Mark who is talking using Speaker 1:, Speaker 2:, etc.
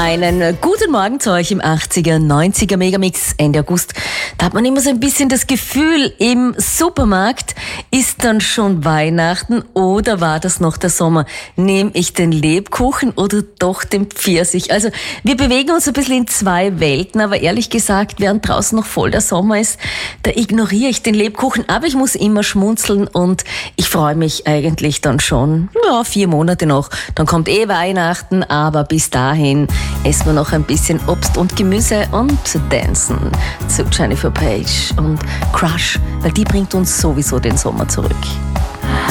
Speaker 1: Einen guten Morgen zu euch im 80er, 90er Megamix Ende August. Da hat man immer so ein bisschen das Gefühl, im Supermarkt ist dann schon Weihnachten oder war das noch der Sommer? Nehme ich den Lebkuchen oder doch den Pfirsich? Also wir bewegen uns ein bisschen in zwei Welten, aber ehrlich gesagt, während draußen noch voll der Sommer ist, da ignoriere ich den Lebkuchen, aber ich muss immer schmunzeln und ich freue mich eigentlich dann schon, 4 Monate noch. Dann kommt Weihnachten, aber bis dahin essen wir noch ein bisschen Obst und Gemüse und dancen zu Jennifer Page und Crush, weil die bringt uns sowieso den Sommer zurück.